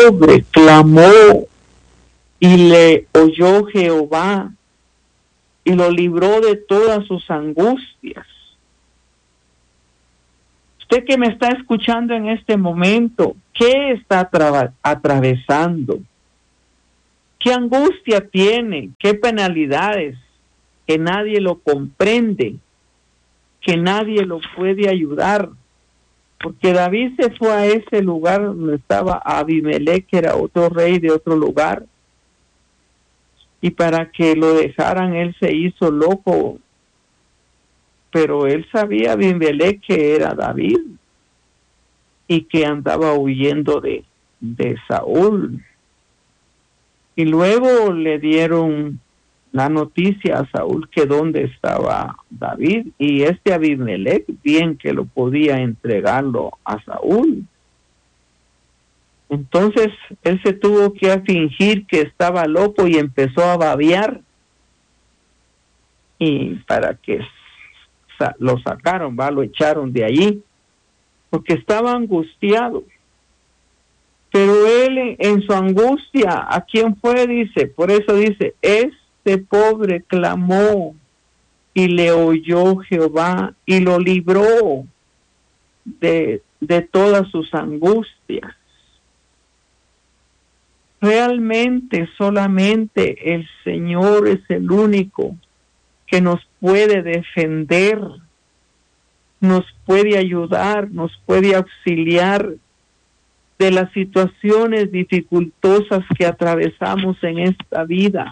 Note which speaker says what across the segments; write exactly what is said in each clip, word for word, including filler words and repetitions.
Speaker 1: pobre clamó y le oyó Jehová y lo libró de todas sus angustias. Usted que me está escuchando en este momento, ¿qué está atra- atravesando? ¿Qué angustia tiene? ¿Qué penalidades? Que nadie lo comprende, que nadie lo puede ayudar. Porque David se fue a ese lugar donde estaba Abimelech, que era otro rey de otro lugar, y para que lo dejaran él se hizo loco, pero él sabía Abimelech que era David y que andaba huyendo de, de Saúl. Y luego le dieron la noticia a Saúl que dónde estaba David, y este Abimelech bien que lo podía entregarlo a Saúl. Entonces él se tuvo que fingir que estaba loco y empezó a babear, y para que sa- lo sacaron, va, lo echaron de allí porque estaba angustiado. Pero él en, en su angustia, ¿a quién fue? Dice, por eso dice, este pobre clamó y le oyó Jehová y lo libró de, de todas sus angustias. Realmente solamente el Señor es el único que nos puede defender, nos puede ayudar, nos puede auxiliar de las situaciones dificultosas que atravesamos en esta vida.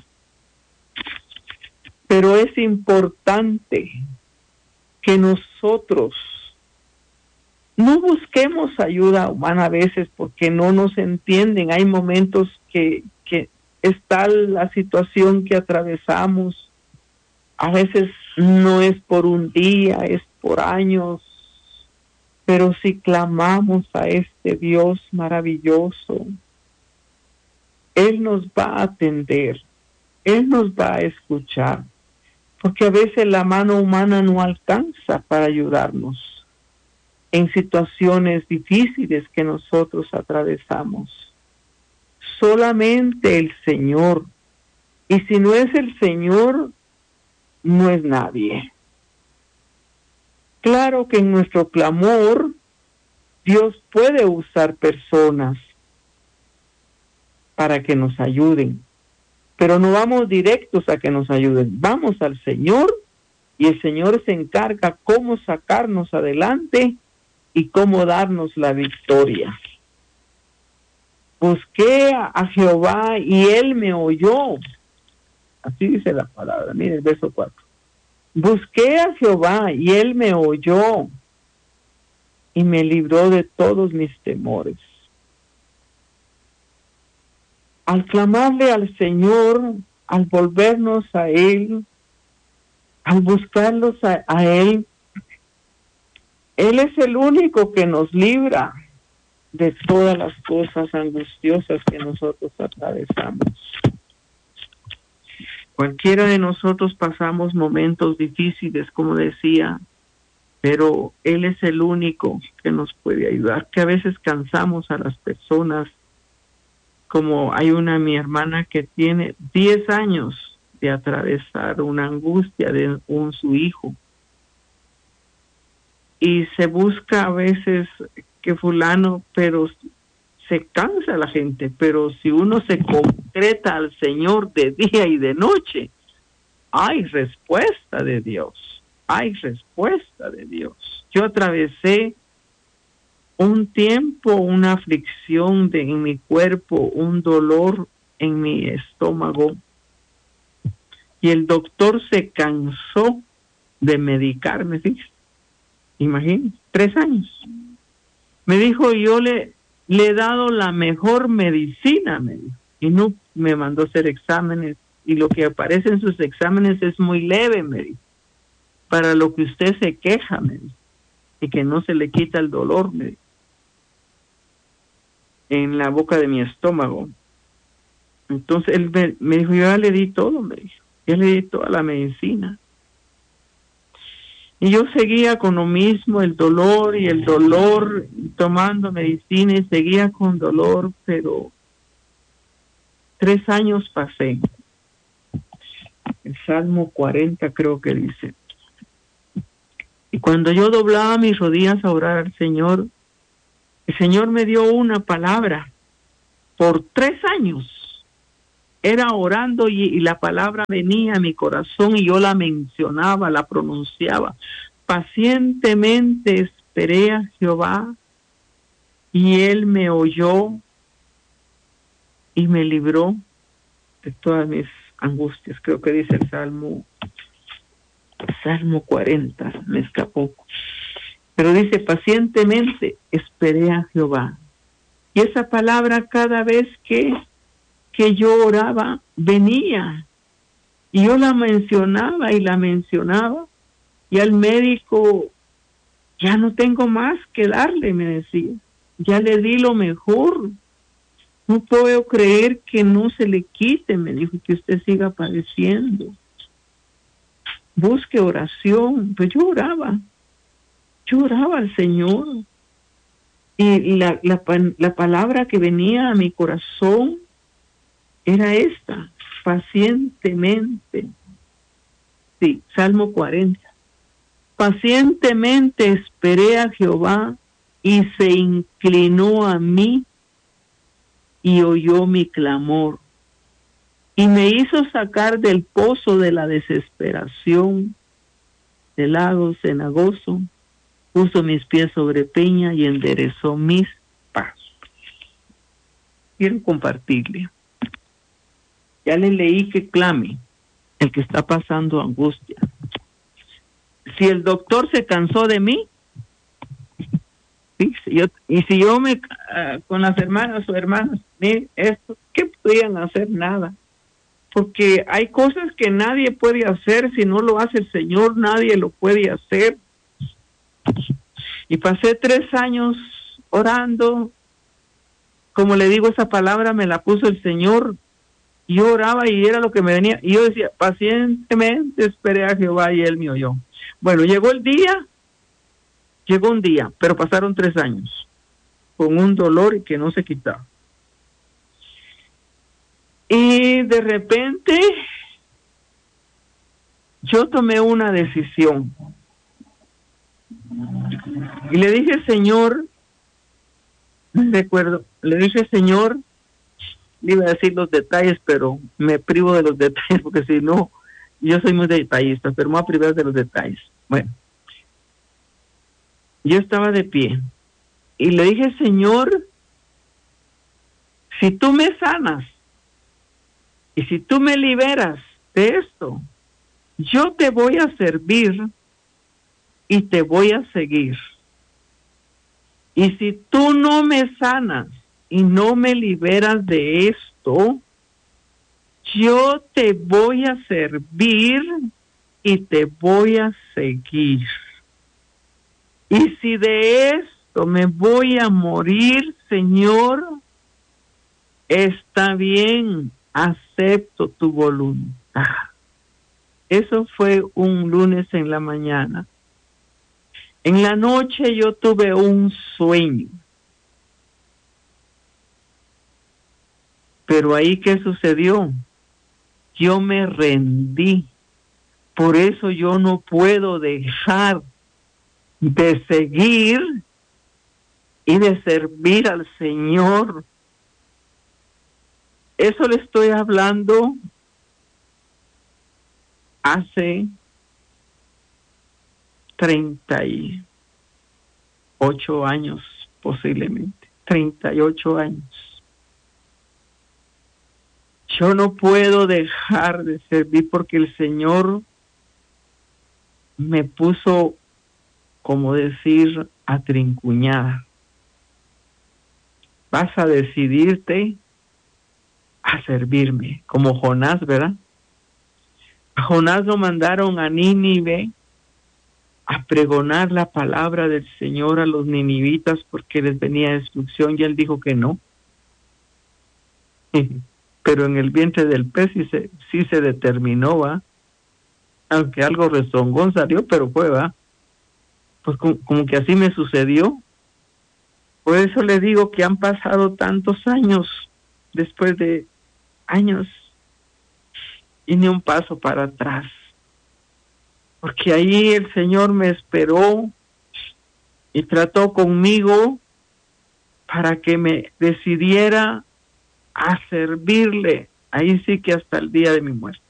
Speaker 1: Pero es importante que nosotros no busquemos ayuda humana a veces porque no nos entienden. Hay momentos que, que está la situación que atravesamos. A veces no es por un día, es por años. Pero si clamamos a este Dios maravilloso, Él nos va a atender, Él nos va a escuchar, porque a veces la mano humana no alcanza para ayudarnos en situaciones difíciles que nosotros atravesamos. Solamente el Señor. Y si no es el Señor, no es nadie. Claro que en nuestro clamor, Dios puede usar personas para que nos ayuden, pero no vamos directos a que nos ayuden. Vamos al Señor y el Señor se encarga cómo sacarnos adelante y cómo darnos la victoria. Busqué a, a Jehová y Él me oyó. Así dice la palabra, mire el verso cuatro. Busqué a Jehová y Él me oyó y me libró de todos mis temores. Al clamarle al Señor, al volvernos a Él, al buscarlos a, a Él, Él es el único que nos libra de todas las cosas angustiosas que nosotros atravesamos. Cualquiera de nosotros pasamos momentos difíciles, como decía, pero Él es el único que nos puede ayudar, que a veces cansamos a las personas, como hay una mi hermana que tiene diez años de atravesar una angustia de un su hijo, y se busca a veces que fulano, pero se cansa la gente, pero si uno se concreta al Señor de día y de noche, hay respuesta de Dios, hay respuesta de Dios. Yo atravesé un tiempo, una aflicción de, en mi cuerpo, un dolor en mi estómago, y el doctor se cansó de medicarme, fíjese. Imagínense, tres años. Me dijo, yo le, le he dado la mejor medicina, me dijo, y no me mandó a hacer exámenes, y lo que aparece en sus exámenes es muy leve, me dijo, para lo que usted se queja, me dijo, y que no se le quita el dolor, me dijo, en la boca de mi estómago. Entonces él me, me dijo, yo ya le di todo, me dijo, ya le di toda la medicina. Y yo seguía con lo mismo, el dolor y el dolor, tomando medicina y seguía con dolor, pero Tres años pasé. El Salmo cuarenta creo que dice. Y cuando yo doblaba mis rodillas a orar al Señor, el Señor me dio una palabra por tres años. Era orando y, y la palabra venía a mi corazón y yo la mencionaba, la pronunciaba. Pacientemente esperé a Jehová y Él me oyó y me libró de todas mis angustias. Creo que dice el Salmo, Salmo cuarenta, me escapó. Pero dice, pacientemente esperé a Jehová. Y esa palabra cada vez que, que yo oraba, venía. Y yo la mencionaba y la mencionaba. Y al médico, ya no tengo más que darle, me decía. Ya le di lo mejor. No puedo creer que no se le quite, me dijo, que usted siga padeciendo. Busque oración. Pues yo oraba. Yo oraba al Señor. Y la, la, la palabra que venía a mi corazón era esta, pacientemente. Sí, Salmo cuarenta. Pacientemente esperé a Jehová y se inclinó a mí y oyó mi clamor y me hizo sacar del pozo de la desesperación, del lago cenagoso. Puso mis pies sobre peña y enderezó mis pasos. Quiero compartirle. Ya le leí que clame el que está pasando angustia. Si el doctor se cansó de mí, ¿sí? si yo, y si yo me uh, con las hermanas o hermanas, miren esto, ¿qué podían hacer? Nada. Porque hay cosas que nadie puede hacer, si no lo hace el Señor, nadie lo puede hacer. Y pasé tres años orando, como le digo, esa palabra me la puso el Señor. Yo oraba y era lo que me venía. Y yo decía, pacientemente esperé a Jehová y Él me oyó. Bueno, llegó el día, llegó un día, pero pasaron tres años con un dolor que no se quitaba. Y de repente yo tomé una decisión. Y le dije, Señor, recuerdo, le dije, Señor, le iba a decir los detalles, pero me privo de los detalles, porque si no, yo soy muy detallista, pero me voy a privar de los detalles. Bueno, yo estaba de pie, y le dije, Señor, si tú me sanas, y si tú me liberas de esto, yo te voy a servir, y te voy a seguir. Y si tú no me sanas y no me liberas de esto, yo te voy a servir y te voy a seguir. Y si de esto me voy a morir, Señor, está bien, acepto tu voluntad. Eso fue un lunes en la mañana. En la noche yo tuve un sueño. Pero ahí, ¿qué sucedió? Yo me rendí. Por eso yo no puedo dejar de seguir y de servir al Señor. Eso le estoy hablando hace treinta y ocho años, posiblemente, treinta y ocho años. Yo no puedo dejar de servir porque el Señor me puso, como decir, atrincuñada. Vas a decidirte a servirme, como Jonás, ¿verdad? A Jonás lo mandaron a Nínive a pregonar la palabra del Señor a los ninivitas porque les venía destrucción, y él dijo que no. Pero en el vientre del pez sí se, sí se determinó, ¿va? Aunque algo rezongón salió, pero fue, ¿va? Pues como, como que así me sucedió. Por eso le digo que han pasado tantos años después de, años y ni un paso para atrás, porque ahí el Señor me esperó y trató conmigo para que me decidiera a servirle, ahí sí que hasta el día de mi muerte.